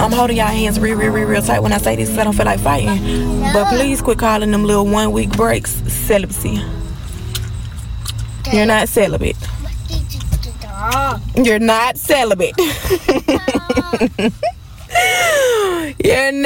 I'm holding y'all hands real tight when I say this because I don't feel like fighting. But please quit calling them little 1 week breaks celibacy. You're not celibate. You're not celibate. You're not